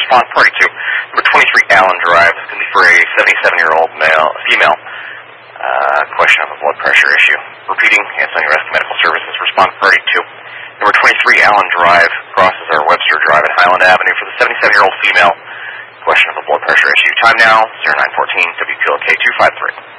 Respond party to. Number 23 Allen Drive. It's going to be for a 77-year-old female. Question of a blood pressure issue. Repeating, Ansonia Rescue Medical Services. Respond party to. Number 23 Allen Drive crosses our Webster Drive and Highland Avenue for the 77-year-old female. Question of a blood pressure issue. Time now, 0914 WQLK 253.